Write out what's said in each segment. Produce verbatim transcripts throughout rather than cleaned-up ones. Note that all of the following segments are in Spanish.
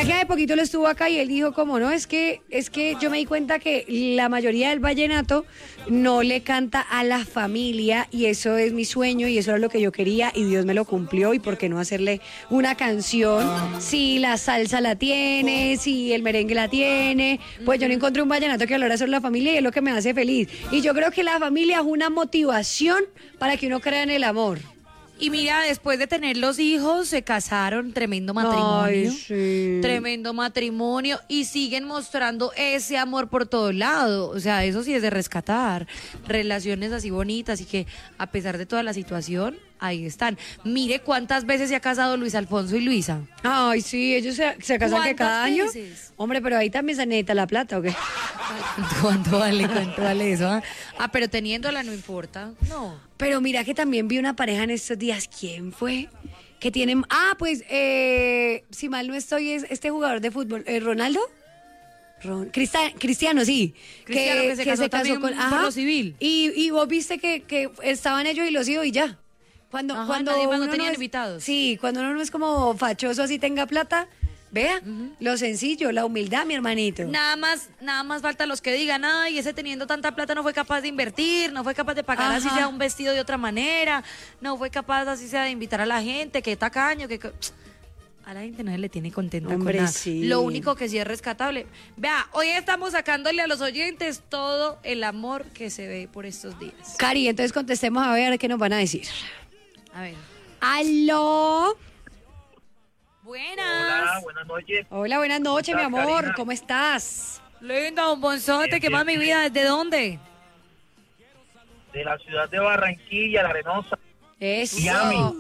que hace poquito lo estuvo acá y él dijo como, no, es que, es que yo me di cuenta que la mayoría del vallenato no le canta a la familia y eso es mi sueño y eso era lo que yo quería y Dios me lo cumplió y por qué no hacerle una canción si la salsa la tiene, si el merengue la tiene, pues yo no encontré un vallenato que hablara sobre la familia y es lo que me hace feliz. Y yo creo que la familia es una motivación para que uno crea en el amor. Y mira, después de tener los hijos, se casaron, tremendo matrimonio. Ay, sí. Tremendo matrimonio. Y siguen mostrando ese amor por todo lado. O sea, eso sí es de rescatar. Relaciones así bonitas y que a pesar de toda la situación, ahí están. Mire cuántas veces se ha casado Luis Alfonso y Luisa. Ay, sí, ellos se, se casan que cada año. Veces? Hombre, pero ahí también se necesita la plata, ¿o qué? ¿Cuánto vale, cuánto vale eso? Ah, ah pero teniéndola no importa. No. Pero mira que también vi una pareja en estos días. ¿Quién fue? Que tienen... Ah, pues, eh, si mal no estoy, es este jugador de fútbol. Eh, ¿Ronaldo? Ron, Crista, Cristiano, sí. Cristiano que, que se que casó, se casó también con... por Ajá. lo civil. Y, y vos viste que, que estaban ellos y los hijos y ya. Cuando, Ajá, cuando nadie más no uno tenían es- invitados. Sí, cuando uno no es como fachoso así tenga plata, vea, Ujú. lo sencillo, la humildad, mi hermanito. Nada más, nada más falta los que digan, ay, ese teniendo tanta plata no fue capaz de invertir, no fue capaz de pagar así Ajá. sea un vestido de otra manera, no fue capaz así sea de invitar a la gente, que tacaño, que... que- A la gente no se le tiene contenta Hombre, con nada. sí. Lo único que sí es rescatable. Vea, hoy estamos sacándole a los oyentes todo el amor que se ve por estos días. Cari, entonces contestemos a ver qué nos van a decir. A ver. ¡Aló! Buenas. Hola, buenas noches. Hola, buenas noches, mi ¿Cómo estás, amor. Karina? ¿Cómo estás? Linda, don Bonzote, Bien, que más mi bien. vida, ¿desde dónde? De la ciudad de Barranquilla, La Arenosa. Eso. Miami.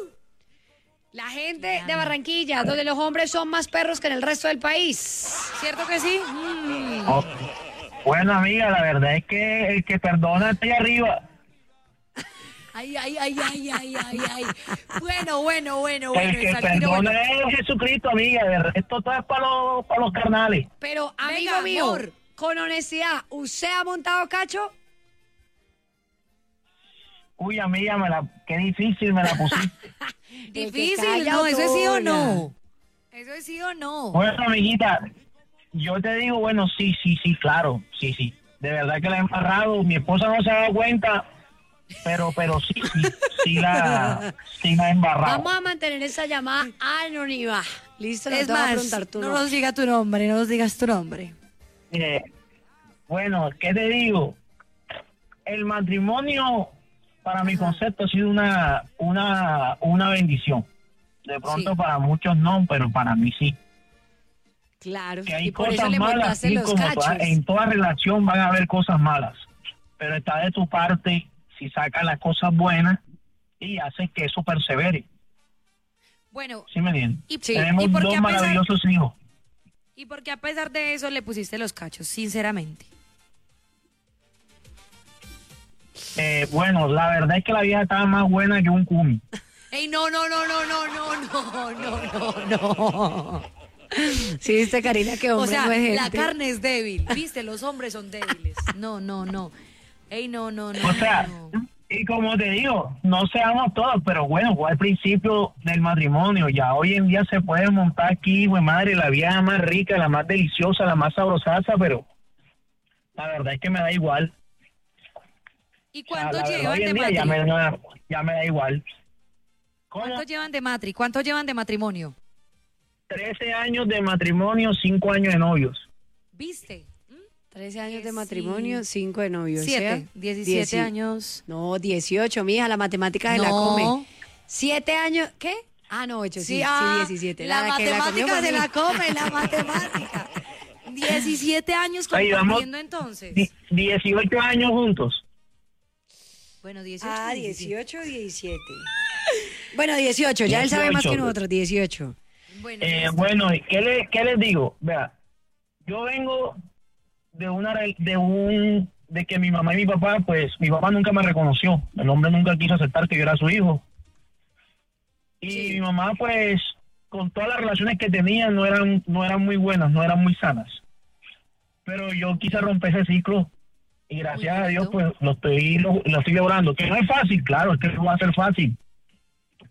La gente de Barranquilla, donde los hombres son más perros que en el resto del país. ¿Cierto que sí? Mm. Oh, bueno, amiga, la verdad es que el que perdona está ahí arriba. Ay, ay, ay, ay, ay, ay, ay. Bueno, bueno, bueno, bueno. El que esa tiro, perdona bueno. es Jesucristo, amiga. De resto todo es para los, para los carnales. Pero, amigo Venga, mío, amor. con honestidad, ¿usted ha montado cacho? Uy, amiga, me la, qué difícil me la pusiste. El que Difícil, calla no, eso es sí o otorga. no. Eso es sí o no. Bueno, amiguita, yo te digo, bueno, sí, sí, sí, claro, sí, sí. De verdad que la he embarrado. Mi esposa no se ha dado cuenta, pero, pero sí, sí, sí la, sí la he embarrado. Vamos a mantener esa llamada anónima. Listo, no Es te voy a más, preguntar tu no nombre. nos digas tu nombre, no nos digas tu nombre. Eh, bueno, ¿qué te digo? El matrimonio, para mi concepto, ha sido una, una, una bendición. De pronto Sí. para muchos no, pero para mí sí. Claro, Que hay y por eso cosas le malas, montaste sí, los como cachos. toda- en toda relación van a haber cosas malas. Pero está de tu parte si sacas las cosas buenas y haces que eso persevere. Bueno, ¿Sí me entiendes? y, Sí. Tenemos y por dos qué a pesar, maravillosos hijos. y por qué a pesar de eso le pusiste los cachos, sinceramente. Eh, bueno, la verdad es que la vieja estaba más buena que un cumi. Ey, no, no, no, no, no, no, no, no, no, no. Sí, viste, Karina, que O hombre sea, no es la gente. carne es débil, viste, los hombres son débiles. No, no, no. Ey, no, no, no. O sea, no. y como te digo, no seamos todos, pero bueno, fue al principio del matrimonio. Ya hoy en día se puede montar aquí, güey, madre, la vieja más rica, la más deliciosa, la más sabrosaza, pero la verdad es que me da igual. ¿Y O sea, cuánto la verdad, llevan hoy en de día ya matri? me, da, ya me da igual. ¿Cómo? ¿Cuánto llevan de matri? ¿Cuánto llevan de matrimonio? trece años de matrimonio, cinco años de novios. ¿Viste? ¿Mm? trece años de Sí. matrimonio, cinco de novios. Siete, ¿sea? diecisiete Dieci- años. No, dieciocho, mija, la matemática se la No. come. Siete años, ¿qué? Ah, no, ocho, sí, sí, ah, diecisiete. La, que comió matemática fue se mía. la come, la matemática. diecisiete años Ahí vamos. compartiendo entonces. Di- dieciocho años juntos. Bueno, dieciocho. Ah, diecisiete. dieciocho, diecisiete. Bueno, dieciocho, ya él sabe más que dieciocho. nosotros, dieciocho. Bueno, Eh, listo. bueno, ¿y ¿qué, le, ¿qué les digo? Vea, yo vengo de una re- de un de que mi mamá y mi papá, pues mi papá nunca me reconoció. El hombre nunca quiso aceptar que yo era su hijo. Y Sí. mi mamá, pues, con todas las relaciones que tenía, no eran no eran muy buenas, no eran muy sanas. Pero yo quise romper ese ciclo y gracias Muy a Dios, bonito. pues, lo estoy lo, lo estoy logrando. Que no es fácil, claro, es que no va a ser fácil.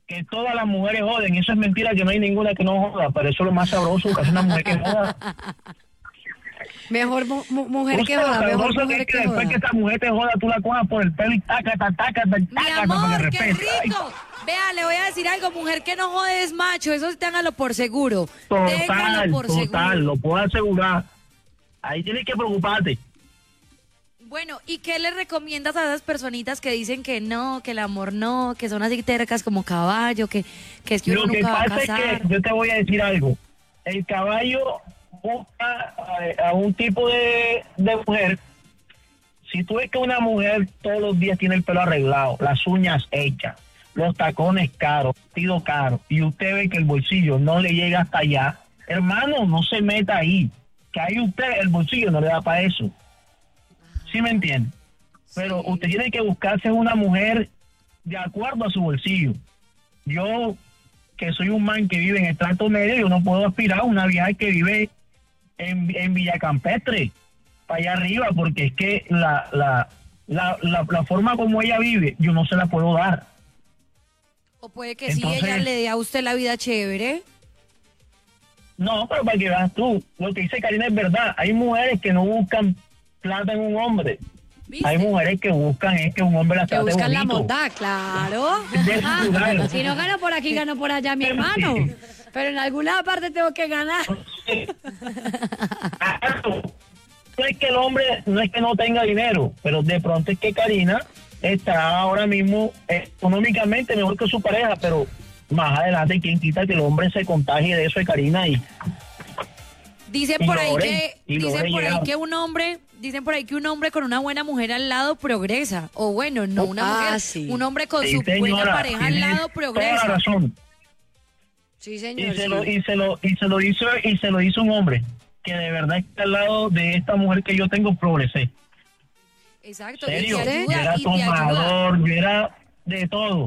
que todas las mujeres joden. Eso es mentira, que no hay ninguna que no joda, pero eso es lo más sabroso, que es una mujer que joda. Mejor mu- mu- mujer O que sea, joda, lo mejor sabroso mujer es que que después joda. que esa mujer te joda, tú la cojas por el pelo y taca, taca, taca, taca, Mi taca, amor, para que qué respete. Ay, rico. Vea, le voy a decir algo, mujer que no jode es macho, eso sí téngalo por seguro. total, Téngalo por total, seguro. lo puedo asegurar. Ahí tienes que preocuparte. Bueno, ¿y qué le recomiendas a esas personitas que dicen que no, que el amor no, que son así tercas como caballo, que, que es que uno Lo que nunca va a pasa es casar? que yo te voy a decir algo. El caballo busca a, a un tipo de, de mujer. Si tú ves que una mujer todos los días tiene el pelo arreglado, las uñas hechas, los tacones caros, vestido caro, y usted ve que el bolsillo no le llega hasta allá, hermano, no se meta ahí. Que ahí usted el bolsillo no le da para eso. ¿Sí me entiende? Pero Sí. usted tiene que buscarse una mujer de acuerdo a su bolsillo. Yo, que soy un man que vive en el trato medio, yo no puedo aspirar a una vieja que vive en, en Villa Campestre, para allá arriba, porque es que la, la, la, la, la forma como ella vive, yo no se la puedo dar. O puede que Entonces- sí, ella le dé a usted la vida chévere. No, pero para que veas tú, lo que dice Karina es verdad. Hay mujeres que no buscan plata en un hombre. ¿Viste? Hay mujeres que buscan es que un hombre las Que trate buscan la bonito. bondad, claro. De su lugar. Si no gano por aquí, gano por allá, mi hermano. Pero en alguna parte tengo que ganar. Claro. No es que el hombre, no es que no tenga dinero, pero de pronto es que Karina está ahora mismo eh, económicamente mejor que su pareja, pero más adelante quien quita que el hombre se contagie de eso de Karina y Dicen Y por ahí logre, que y dicen logre por ahí llegar. que un hombre, dicen por ahí que un hombre con una buena mujer al lado progresa. O bueno, no una Ah, mujer, sí. un hombre con Sí, su buena señora, pareja al tiene lado toda la progresa. razón. Sí, Y señor. se sí. lo y se lo y se lo hizo y se lo hizo un hombre que de verdad está al lado de esta mujer que yo tengo, progresé. Exacto, Serio, y te yo era ayuda, y te ayuda. tomador, yo era de todo.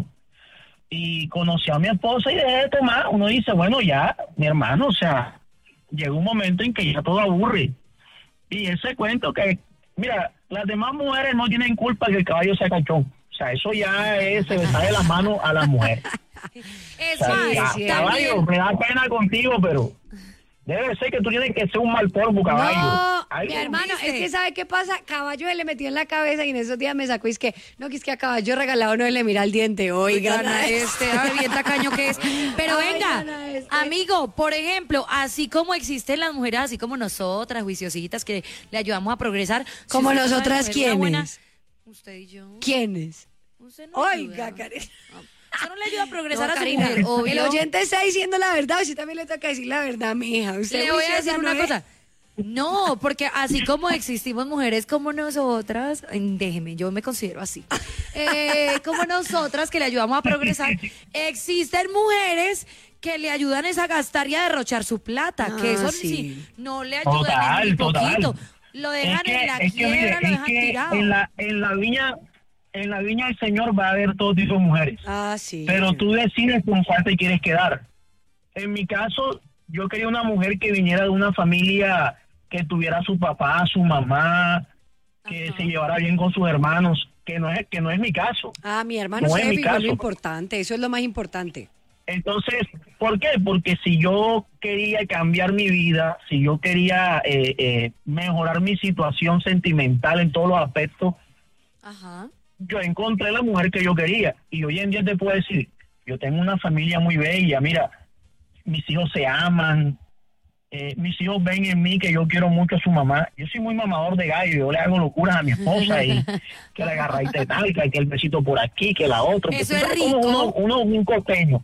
Y conocí a mi esposa y dejé de tomar. Uno dice, bueno, ya, mi hermano, o sea, llega un momento en que ya todo aburre. Y ese cuento que, mira, las demás mujeres no tienen culpa que el caballo sea cachón. O sea, eso ya es, se le sale la mano a las mujeres. Es O sea, más, ca- sí, caballo, también, me da pena contigo, pero debe ser que tú tienes que ser un mal polvo, caballo. No, Algo- mi hermano, ¿viste? es que ¿sabe qué pasa? Caballo se le metió en la cabeza y en esos días me sacó y es que, no, que es que a caballo regalado no se le mira el diente, oiga. Gana este, ay, bien tacaño que es. Pero Ay, venga, gana este. amigo, por ejemplo, así como existen las mujeres, así como nosotras, juiciositas, que le ayudamos a progresar. si Como usted sabe nosotras, coger una buena- ¿quiénes? Usted y yo. ¿Quiénes? Usted no Oiga, ayuda. Karina. Usted no le ayuda a progresar No, a su Karina, mujer, obvio. el oyente está diciendo la verdad, usted también le toca decir la verdad, mija. Usted Le voy a juiciosa decir no una es. cosa. No, porque así como existimos mujeres como nosotras, ay, déjeme, yo me considero así, eh, como nosotras que le ayudamos a progresar, existen mujeres que le ayudan es a gastar y a derrochar su plata, Ah, que eso sí. sí, no le ayudan Total, ni total. poquito, lo dejan es que, en la es que, mire, quiebra, lo es dejan que tirado. en la en la viña en la viña del Señor va a haber todo tipo de mujeres, Ah, sí. pero tú decides con cuál te quieres quedar. En mi caso, yo quería una mujer que viniera de una familia que tuviera a su papá, a su mamá, que Ajá. se llevara bien con sus hermanos, que no es que no es mi caso. Ah, mi hermano No se es mi fijó en lo caso. importante, eso es lo más importante. Entonces, ¿por qué? Porque si yo quería cambiar mi vida, si yo quería eh, eh, mejorar mi situación sentimental en todos los aspectos, Ajá. yo encontré la mujer que yo quería. Y hoy en día te puedo decir, yo tengo una familia muy bella, mira, mis hijos se aman, eh, mis hijos ven en mí que yo quiero mucho a su mamá. Yo soy muy mamador de gallo, yo le hago locuras a mi esposa y que la agarradita de talca, que el besito por aquí, que la otra. Eso Tú es sabes cómo rico. Uno, uno un costeño.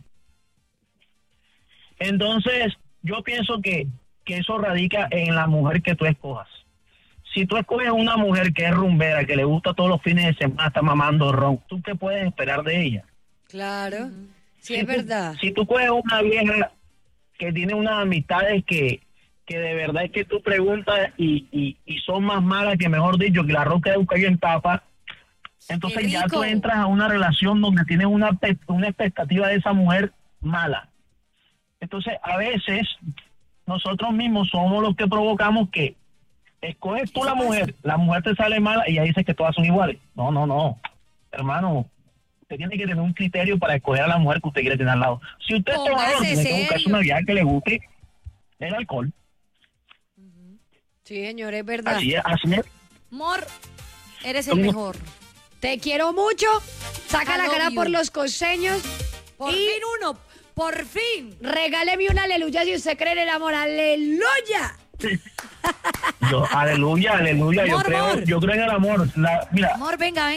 Entonces, yo pienso que, que eso radica en la mujer que tú escojas. Si tú escoges una mujer que es rumbera, que le gusta todos los fines de semana, está mamando ron, ¿tú qué puedes esperar de ella? Claro, sí Si es tú- verdad. Si tú coges una vieja que tiene unas amistades que, que de verdad es que tú preguntas y, y, y son más malas que, mejor dicho, que la roca de Ucayo en tapa, entonces Qué ya rico. tú entras a una relación donde tienes una, pe- una expectativa de esa mujer mala. Entonces, a veces, nosotros mismos somos los que provocamos que escoges tú la mujer, la mujer te sale mala y ya dices que todas son iguales. No, no, no. Hermano, Usted tiene que tener un criterio para escoger a la mujer que usted quiere tener al lado. Si usted es Póngase tomador, tiene que buscarse serio. una vieja que le guste el alcohol. Sí, señor, es verdad. Así es, así es. Mor, eres el ¿Cómo? mejor. Te quiero mucho. Saca I la love cara you. por los costeños. Por Y- fin uno, por fin. Regáleme un aleluya si usted cree en el amor. ¡Aleluya! Yo, aleluya, aleluya. Yo Amor, creo, amor. yo creo en el amor. La, mira, Mor, venga, venga.